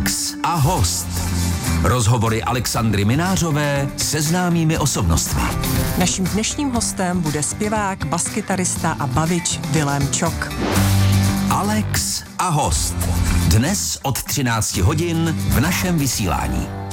Alex a host. Rozhovory Alexandry Minářové se známými osobnostmi. Naším dnešním hostem bude zpěvák, baskytarista a bavič Vilém Čok. Alex a host. Dnes od 13 hodin v našem vysílání.